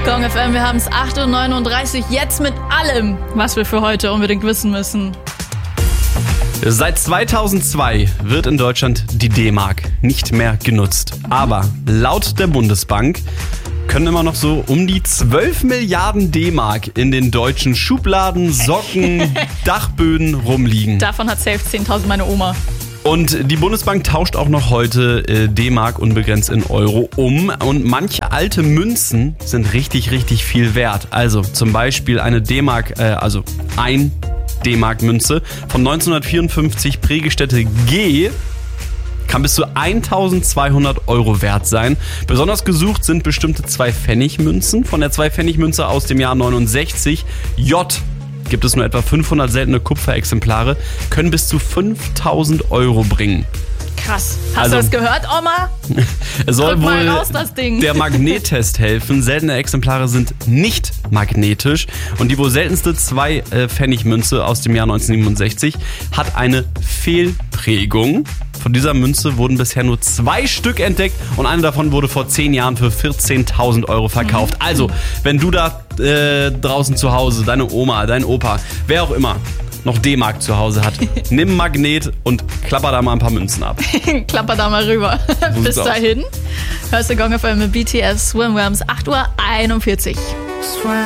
Gong FM, wir haben es 8:39 Uhr, jetzt mit allem, was wir für heute unbedingt wissen müssen. Seit 2002 wird in Deutschland die D-Mark nicht mehr genutzt. Aber laut der Bundesbank können immer noch so um die 12 Milliarden D-Mark in den deutschen Schubladen, Socken, Dachböden rumliegen. Davon hat safe 10.000 meine Oma. Und die Bundesbank tauscht auch noch heute D-Mark unbegrenzt in Euro um. Und manche alte Münzen sind richtig, richtig viel wert. Also zum Beispiel eine D-Mark, also ein D-Mark-Münze von 1954 Prägestätte G kann bis zu 1.200 Euro wert sein. Besonders gesucht sind bestimmte 2-Pfennig-Münzen. Von der 2-Pfennig-Münze aus dem Jahr 69 J gibt es nur etwa 500 seltene Kupferexemplare, können bis zu 5.000 Euro bringen. Krass. Hast du das gehört, Oma? Es soll Drück mal wohl raus, das Ding. Der Magnettest helfen. Seltene Exemplare sind nicht magnetisch. Und die wohl seltenste 2-Pfennig-Münze aus dem Jahr 1967 hat eine Fehlprägung. Von dieser Münze wurden bisher nur 2 Stück entdeckt und eine davon wurde vor 10 Jahren für 14.000 Euro verkauft. Also, wenn du da draußen zu Hause, deine Oma, dein Opa, wer auch immer, noch D-Mark zu Hause hat, nimm ein Magnet und klapper da mal ein paar Münzen ab. Klapper da mal rüber. So Bis dahin hörst du Gong FM mit BTS Swim. Wir haben es 8:41 Uhr.